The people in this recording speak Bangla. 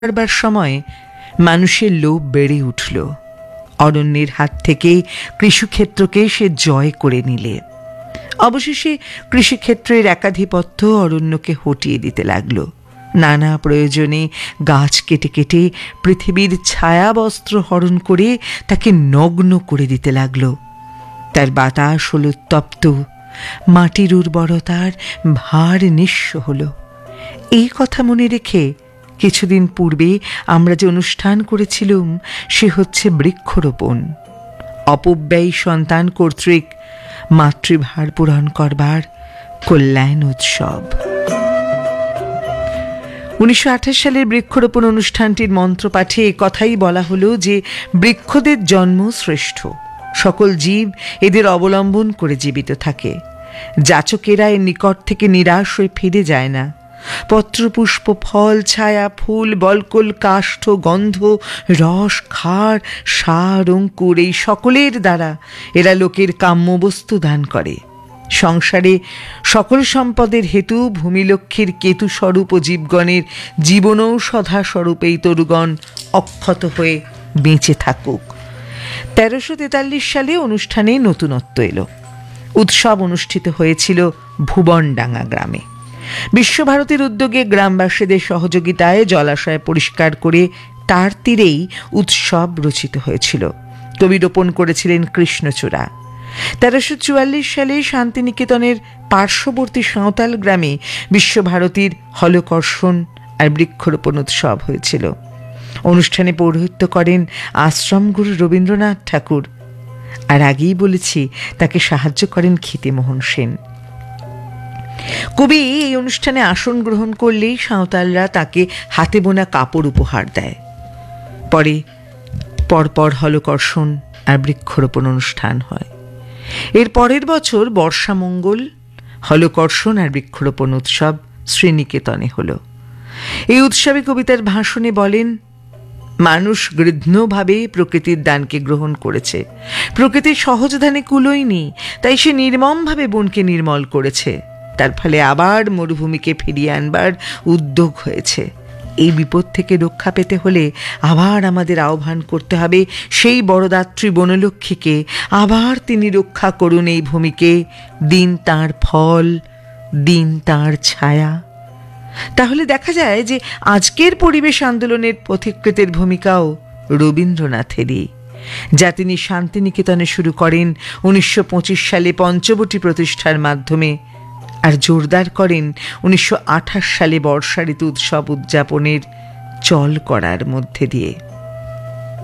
করবার সময় মানুষের লোভ বেড়ে উঠল। অরণ্যের হাত থেকে কৃষিক্ষেত্রকে সে জয় করে নিলে। অবশেষে কৃষিক্ষেত্রের একাধিপত্য অরণ্যকে হটিয়ে দিতে লাগল। নানা প্রয়োজনে গাছ কেটে কেটে পৃথিবীর ছায়াবস্ত্র হরণ করে তাকে নগ্ন করে দিতে লাগল। তার বাতাস হল তপ্ত, মাটির উর্বরতার ভার নিঃস্ব হল। এই কথা মনে রেখে কিছুদিন পূর্বে আমরা যে অনুষ্ঠান করেছিলাম সে হচ্ছে বৃক্ষরোপণ, অপব্যয়ী সন্তান কর্তৃক মাতৃভার পূরণ করবার কল্যাণ উৎসব। 1928 সালের বৃক্ষরোপণ অনুষ্ঠানটির মন্ত্রপাঠে কথাই বলা হলো যে বৃক্ষদের জন্ম শ্রেষ্ঠ, সকল জীব এদের অবলম্বন করে জীবিত থাকে। যাচকেরা এর নিকট থেকে নিরাশ হয়ে ফিরে যায় না। পত্রপুষ্প, ফল, ছায়া, ফুল, বলকল, কাষ্ঠ, গন্ধ, রস, ক্ষার, সার, অঙ্কুর এই সকলের দ্বারা এরা লোকের কাম্য বস্তু দান করে। সংসারে সকল সম্পদের হেতু ভূমিলক্ষ্মীর কেতু স্বরূপ ও জীবগণের জীবনৌষধা স্বরূপ এই তরুগণ অক্ষত হয়ে বেঁচে থাকুক। 1343 সালে অনুষ্ঠানে নতুনত্ব এলো। উৎসব অনুষ্ঠিত হয়েছিল ভুবনডাঙ্গা গ্রামে। বিশ্বভারতীর উদ্যোগে গ্রামবাসীদের সহযোগিতায় জলাশয় পরিষ্কার করে তার তীরেই উৎসব রচিত হয়েছিল। কবি রোপণ করেছিলেন কৃষ্ণচূড়া। 1344 সালে শান্তিনিকেতনের পার্শ্ববর্তী সাঁওতাল গ্রামে বিশ্বভারতীর হলকর্ষণ আর বৃক্ষরোপণ উৎসব হয়েছিল। অনুষ্ঠানে পৌরোহিত্য করেন আশ্রমগুরু রবীন্দ্রনাথ ঠাকুর। আর আগেই বলেছি তাকে সাহায্য করেন ক্ষিতিমোহন সেন। কবি এই অনুষ্ঠানে আসন গ্রহণ করলেই সাঁওতালরা তাকে হাতে বোনা কাপড় উপহার দেয়। পরপর হলকর্ষণ আর বৃক্ষরোপণ অনুষ্ঠান হয়। এর পরের বছর বর্ষামঙ্গল, হলকর্ষণ আর বৃক্ষরোপণ উৎসব শ্রীনিকেতনে হল। এই উৎসবে কবিতার ভাষণে বলেন, মানুষ গৃধ্ণভাবে প্রকৃতির দানকে গ্রহণ করেছে। প্রকৃতির সহজ দানে কুলোয়নি, তাই সে নির্মমভাবে বনকে নির্মল করেছে। তার ফলে আবার মরুভূমিকে ফিরিয়ে আনবার উদ্যোগ হয়েছে। এই বিপদ থেকে রক্ষা পেতে হলে আবার আমাদের আহ্বান করতে হবে সেই বড়দাত্রী বনলক্ষ্মীকে, আবার তিনি রক্ষা করুন এই ভূমিকে, দিন তাঁর ফল, দিন তাঁর ছায়া। তাহলে দেখা যায় যে আজকের পরিবেশ আন্দোলনের পথিকৃতের ভূমিকাও রবীন্দ্রনাথেরই, যা তিনি শান্তিনিকেতনে শুরু করেন 1925 সালে পঞ্চবটি প্রতিষ্ঠার মাধ্যমে, আর জোরদার করেন 1928 সালে বর্ষা ঋতু উৎসব উদযাপনের চল করার মধ্যে দিয়ে।